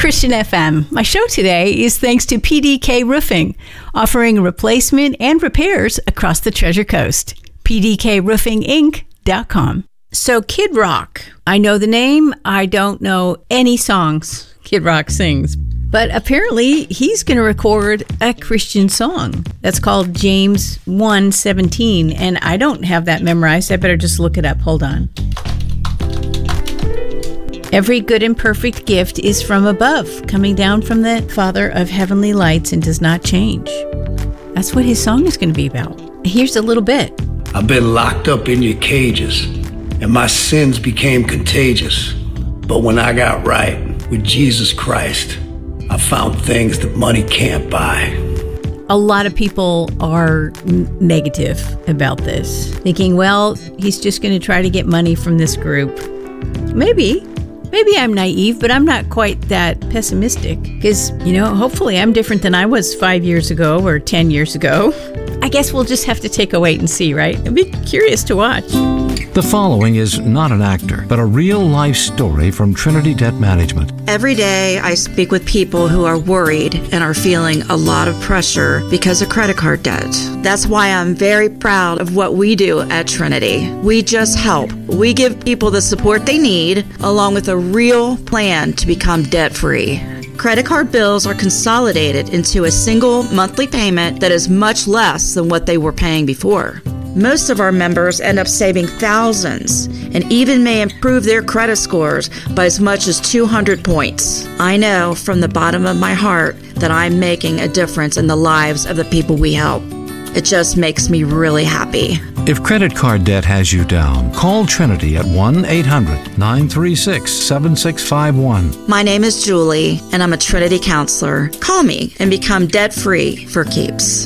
Christian FM. My show today is thanks to PDK Roofing, offering replacement and repairs across the Treasure Coast. PDKRoofingInc.com. So Kid Rock, I know the name. I don't know any songs Kid Rock sings. But apparently he's going to record a Christian song that's called James 1:17. And I don't have that memorized. I better just look it up. Hold on. Every good and perfect gift is from above, coming down from the Father of heavenly lights and does not change. That's what his song is going to be about. Here's a little bit. I've been locked up in your cages, and my sins became contagious. But when I got right with Jesus Christ, I found things that money can't buy. A lot of people are negative about this, thinking, well, he's just going to try to get money from this group. Maybe I'm naive, but I'm not quite that pessimistic because, hopefully I'm different than I was 5 years ago or 10 years ago. I guess we'll just have to take a wait and see, right? I'd be curious to watch. The following is not an actor, but a real-life story from Trinity Debt Management. Every day I speak with people who are worried and are feeling a lot of pressure because of credit card debt. That's why I'm very proud of what we do at Trinity. We just help. We give people the support they need, along with a real plan to become debt-free. Credit card bills are consolidated into a single monthly payment that is much less than what they were paying before. Most of our members end up saving thousands and even may improve their credit scores by as much as 200 points. I know from the bottom of my heart that I'm making a difference in the lives of the people we help. It just makes me really happy. If credit card debt has you down, call Trinity at 1-800-936-7651. My name is Julie, and I'm a Trinity counselor. Call me and become debt-free for keeps.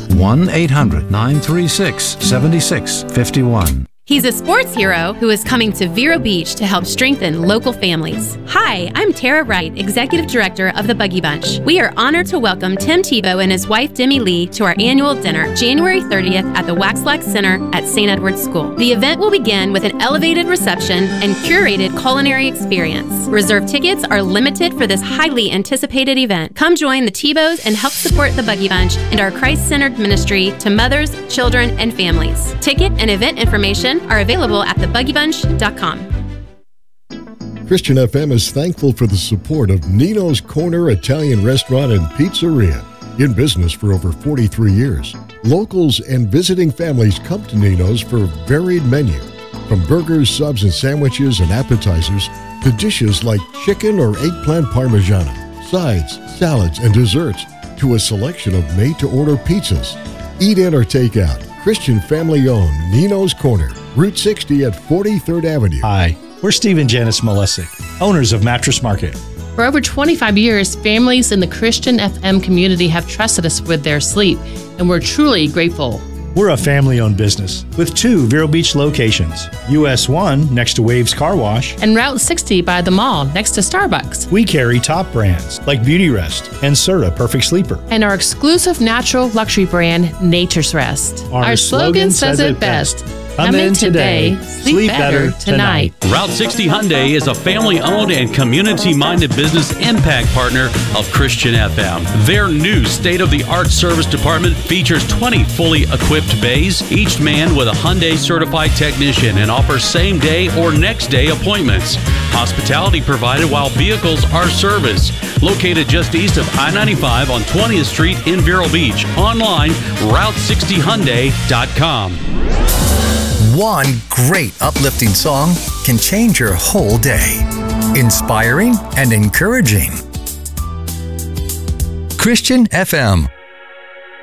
1-800-936-7651. He's a sports hero who is coming to Vero Beach to help strengthen local families. Hi, I'm Tara Wright, Executive Director of the Buggy Bunch. We are honored to welcome Tim Tebow and his wife Demi Lee to our annual dinner, January 30th at the Waxlax Center at St. Edward's School. The event will begin with an elevated reception and curated culinary experience. Reserved tickets are limited for this highly anticipated event. Come join the Tebows and help support the Buggy Bunch and our Christ-centered ministry to mothers, children, and families. Ticket and event information are available at thebuggybunch.com. Christian FM is thankful for the support of Nino's Corner Italian Restaurant and Pizzeria, in business for over 43 years. Locals and visiting families come to Nino's for a varied menu, from burgers, subs, and sandwiches and appetizers to dishes like chicken or eggplant parmigiana, sides, salads, and desserts, to a selection of made-to-order pizzas. Eat in or take out. Christian family-owned Nino's Corner, Route 60 at 43rd Avenue. Hi, we're Steve and Janice Malesic, owners of Mattress Market. For over 25 years, families in the Christian FM community have trusted us with their sleep, and we're truly grateful. We're a family-owned business with 2 Vero Beach locations, US 1 next to Waves Car Wash, and Route 60 by the mall next to Starbucks. We carry top brands like Beauty Rest and Serta Perfect Sleeper. And our exclusive natural luxury brand, Nature's Rest. Our slogan says it best. Come in today, sleep better tonight. Route 60 Hyundai is a family-owned and community-minded business impact partner of Christian FM. Their new state-of-the-art service department features 20 fully equipped bays, each manned with a Hyundai certified technician, and offers same-day or next-day appointments. Hospitality provided while vehicles are serviced. Located just east of I-95 on 20th Street in Vero Beach. Online, Route60Hyundai.com. One great uplifting song can change your whole day. Inspiring and encouraging. Christian FM.